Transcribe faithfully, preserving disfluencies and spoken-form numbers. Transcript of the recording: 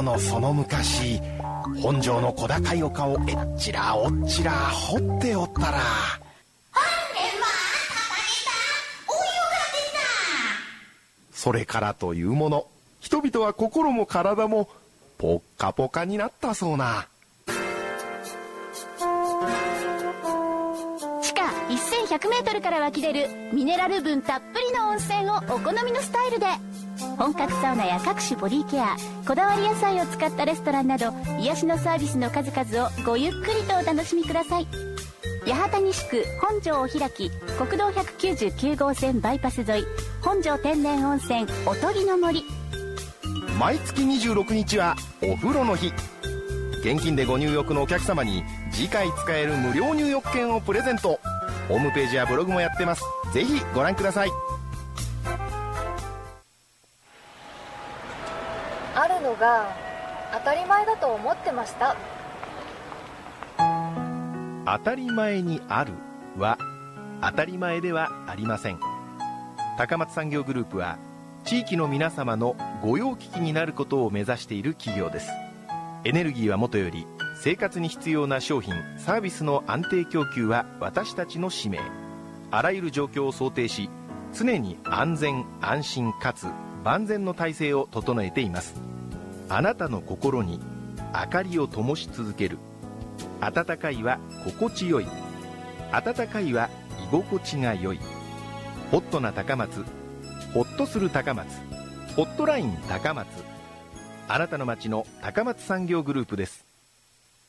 のその昔、本庄の小高い丘をえっちらおっちら掘っておったら、それからというもの、人々は心も体もポッカポカになったそうな。 地下せんひゃくメートルから湧き出るミネラル分たっぷりの温泉をお好みのスタイルで、本格サウナや各種ボディケア、こだわり野菜を使ったレストランなど癒しのサービスの数々をごゆっくりとお楽しみください。八幡西区本庄お開き、国道ひゃくきゅうじゅうきゅう号線バイパス沿い、本庄天然温泉おとぎの森。 毎月にじゅうろくにちはお風呂の日。現金でご入浴のお客様に次回使える無料入浴券をプレゼント。ホームページやブログもやってます。ぜひご覧ください。 あるのが当たり前だと思ってました。 当たり前にあるは当たり前ではありません。高松産業グループは地域の皆様の御用聞きになることを目指している企業です。エネルギーはもとより、生活に必要な商品サービスの安定供給は私たちの使命。あらゆる状況を想定し、常に安全安心かつ万全の体制を整えています。あなたの心に明かりを灯し続ける。温かいは心地よい、温かいは居心地が良い。ホットな高松、ホッとする高松、ホットライン高松。あなたの街の高松産業グループです。